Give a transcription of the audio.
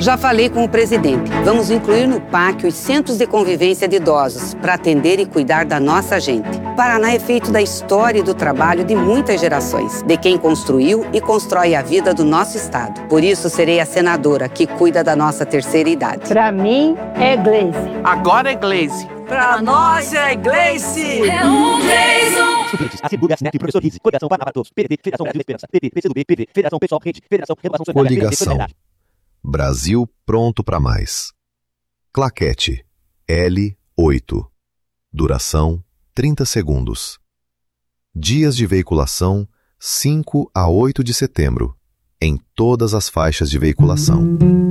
Já falei com o presidente. Vamos incluir no PAC os centros de convivência de idosos para atender e cuidar da nossa gente. Paraná é feito da história e do trabalho de muitas gerações, de quem construiu e constrói a vida do nosso estado. Por isso, serei a senadora que cuida da nossa terceira idade. Pra mim, é Gleice. Agora é Gleice. Pra nós é Gleice. É um Gleison. Suplentes, Assembleia, Snep, Professor Rizzi, Coligação Paraná para Todos, PDT, Federação Brasil Esperança, PT, PCdoB, PV, Federação Pessoal Rede, Federação Renovação Solidária, Coligação. Brasil pronto para mais. Claquete. L8. Duração 30 segundos. Dias de veiculação 5 a 8 de setembro. Em todas as faixas de veiculação.